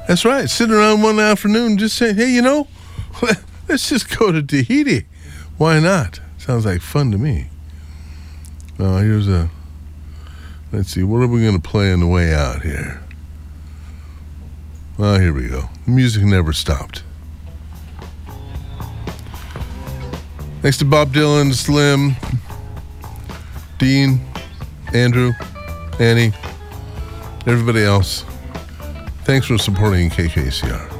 That's right. Sitting around one afternoon just saying, hey, let's just go to Tahiti. Why not? Sounds like fun to me. Let's see, what are we going to play on the way out here? Well, here we go. Music never stopped. Thanks to Bob Dylan, Slim, Dean, Andrew, Annie, everybody else. Thanks for supporting KKCR.